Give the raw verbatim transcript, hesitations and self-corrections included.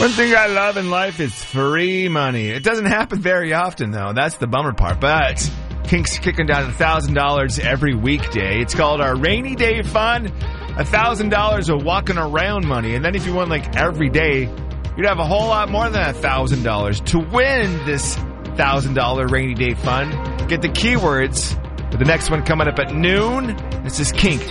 One thing I love in life is free money. It doesn't happen very often, though. That's the bummer part. But Kink's kicking down one thousand dollars every weekday. It's called our Rainy Day Fund. one thousand dollars of walking around money. And then if you won like every day, you'd have a whole lot more than one thousand dollars. To win this one thousand dollars Rainy Day Fund, get the keywords for the next one coming up at noon. This is Kink